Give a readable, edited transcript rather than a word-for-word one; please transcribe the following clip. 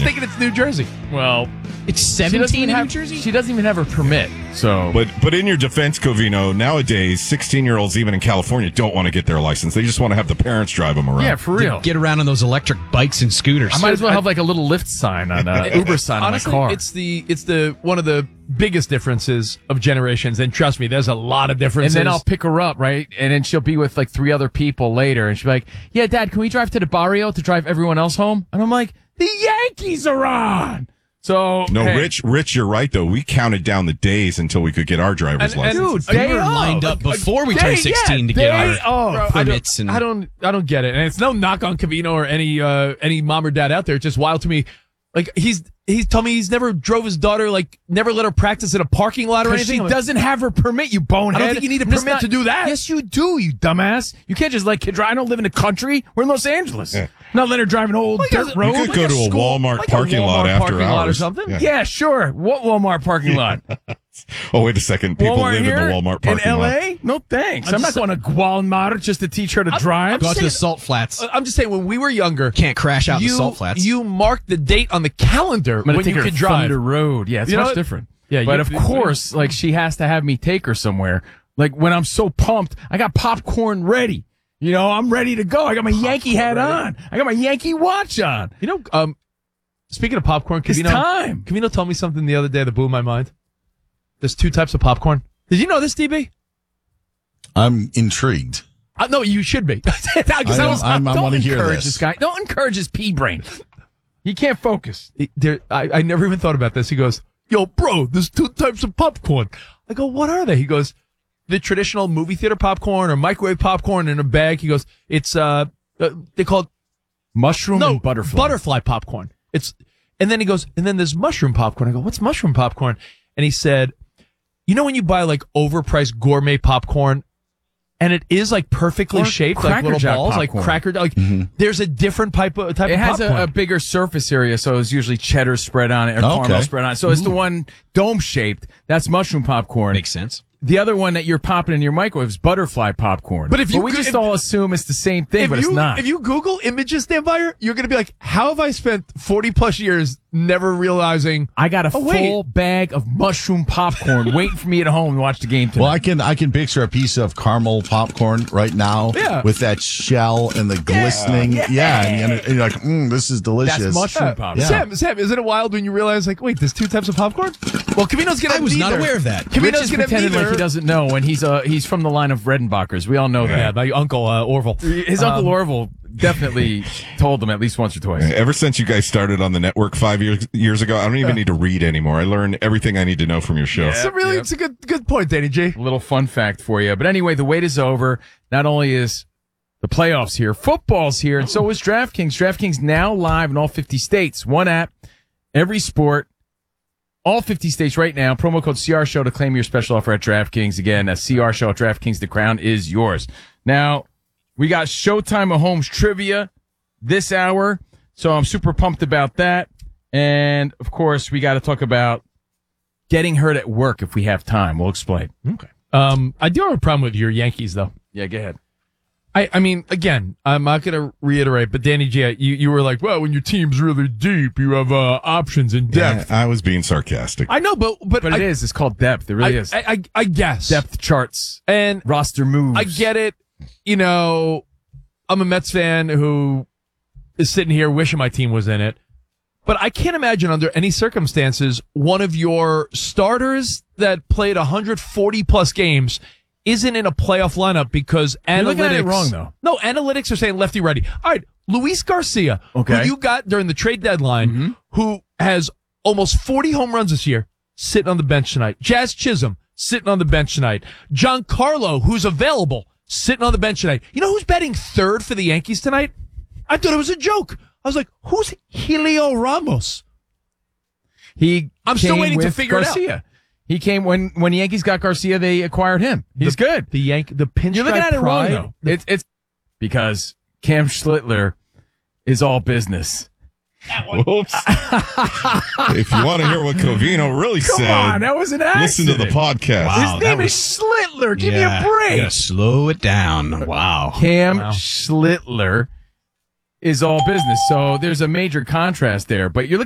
thinking it's New Jersey. Well, It's 17 in New Jersey? She doesn't even have her permit. So, But in your defense, Covino, nowadays 16-year-olds even in California don't want to get their license. They just want to have the parents drive them around. yeah, for real. Get around on those electric bikes and scooters. I might as well have like a little Lyft sign on Uber sign Honestly, on my car. it's the one of the biggest differences of generations, and trust me, there's a lot of And differences. then I'll pick her up, right? And then she'll be with like 3 other people later, and she'll be like, "Yeah, Dad, can we drive to the barrio to drive everyone else home?" And I'm like, "The Yankees are on." So No, hey, Rich, you're right, though. We counted down the days until we could get our driver's And- license. dude, we day were of. lined up before we Day- turned 16 to get day our of. Bro, permits. I don't get it, and it's no knock on Covino or any mom or dad out there. It's just wild to me. Like he's told me he's never drove his daughter, like never let her practice in a parking lot or Because anything. she I'm like, doesn't have her permit, you bonehead. I don't think you need a And it's permit to do that. Yes, you do, you dumbass. You can't just let kid drive. I don't live in the country. We're in Los Angeles. Yeah. Not let her drive an old dirt road. You could go to a Walmart parking lot Walmart after parking lot or hours. something. Yeah. Yeah, sure. What Walmart parking lot? Oh, wait a second. People Walmart live here in the Walmart parking in lot. L.A.? No thanks. I'm not just- going to Walmart just to teach her to drive. Go out to the salt flats. I'm just saying, when we were younger, Can't crash out in the salt flats. You marked the date on the calendar I'm going when to take you her could from drive. the road. Yeah, it's You know much what? different. Yeah, but you- of course, like she has to have me take her somewhere. Like when I'm so pumped, I got popcorn ready. You know, I'm ready to go. I got my Yankee hat on. I got my Yankee watch on. You know, speaking of popcorn, It's time. Covino told me something the other day that blew my mind. There's 2 types of popcorn. Did you know this, DB? I'm intrigued. No, you should be. I Don't want to hear encourage this. guy. Don't encourage his pea brain. He can't focus. I never even thought about this. He goes, "Yo, bro, there's 2 types of popcorn." I go, "What are they?" He goes, "The traditional movie theater popcorn or microwave popcorn in a bag." He goes, "It's they call it Mushroom and butterfly. butterfly popcorn." And then he goes, "And then there's mushroom popcorn." I go, "What's mushroom popcorn?" And he said, "You know when you buy like overpriced gourmet popcorn, and it is like perfectly Or shaped, like Cracker little Jack balls, popcorn. like cracker, like there's a different type of It popcorn." has a bigger surface area, so it's usually cheddar spread on it or caramel spread on it. So it's the one dome shaped. That's mushroom popcorn. Makes sense. The other one that you're popping in your microwave is butterfly popcorn. But if you we go- just if- all assume it's the same thing, but it's not. If you Google images, Vampire, you're going to be like, how have I spent 40 plus years never realizing? I got a Oh, wait. full bag of mushroom popcorn waiting for me at home to watch the game tonight. Well, I can picture a piece of caramel popcorn right now Yeah. with that shell and the glistening. Yeah, and you're like, this is delicious. That's mushroom popcorn. Yeah. Sam, isn't it wild when you realize, like, wait, there's 2 types of popcorn? Well, Cavino's going to I was not aware of that. Rich Cavino's is going to pretending like he doesn't know, and he's from the line of Redenbachers. We all know Yeah, that. my uncle, Orville. His Uncle Orville definitely told him at least once or twice. Ever since you guys started on the network 5 years ago, I don't even need to read anymore. I learn everything I need to know from your show. It's a good point, Danny G. A little fun fact for you. But anyway, the wait is over. Not only is the playoffs here, football's here, and so is DraftKings. DraftKings now live in all 50 states. One app, every sport, all 50 states right now. Promo code CR Show to claim your special offer at DraftKings. Again, that's CR Show at DraftKings. The crown is yours. Now, we got Showtime Mahomes trivia this hour, so I'm super pumped about that. And, of course, we got to talk about getting hurt at work if we have time. We'll explain. Okay. I do have a problem with your Yankees, though. Yeah, go ahead. I mean, again, I'm not going to reiterate, but Danny G, you were like, well, when your team's really deep, you have options and depth. I was being sarcastic. I know, but It is. It's called depth. It really is. I guess Depth charts, and roster moves. I get it. You know, I'm a Mets fan who is sitting here wishing my team was in it, but I can't imagine under any circumstances one of your starters that played 140 plus games isn't in a playoff lineup because analytics. You're looking at it wrong, though. No, analytics are saying lefty righty. All right, Luis Garcia, Okay. who you got during the trade deadline, who has almost 40 home runs this year, sitting on the bench tonight. Jazz Chisholm sitting on the bench tonight. Giancarlo, who's available, sitting on the bench tonight. You know who's batting third for the Yankees tonight? I thought it was a joke. I was like, who's Helio Ramos? I'm still came waiting to with figure it out. Garcia. He came when the Yankees got Garcia. They acquired him. He's good. The pinstripe You're looking at it pride. wrong though. It's because Cam Schlittler is all business. Whoops. If you want to hear what Covino really Come said, on, that was an listen to accident. the podcast. Wow. His name is Schlittler. Give me a break. Yeah, slow it down. Wow. Cam Schlittler is all business. So there's a major contrast there. But you're looking